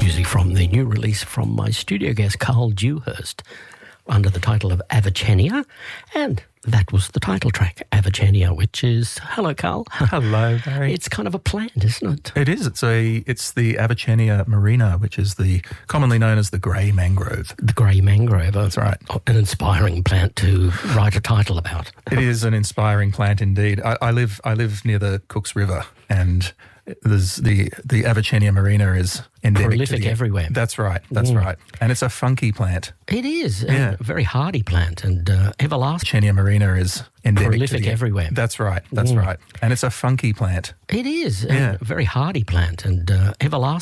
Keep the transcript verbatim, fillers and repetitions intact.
music from the new release from my studio guest Carl Dewhurst under the title of Avicennia, and that was the title track, Avicennia, which is, hello Carl. Hello, Barry. It's kind of a plant, isn't it? It is. It's a. It's the Avicennia marina, which is the commonly known as the grey mangrove. The grey mangrove. That's right. An inspiring plant to write a title about. It is an inspiring plant indeed. I, I live. I live near the Cooks River, and there's the the Avicennia marina is endemic. Prolific to the, everywhere. That's right. That's Mm. right. And it's a funky plant. It is. Yeah. A very hardy plant and uh, everlasting. Avicennia marina is endemic. Prolific to the, everywhere. That's right. That's Mm. right. And it's a funky plant. It is. Yeah. A very hardy plant and uh, everlasting.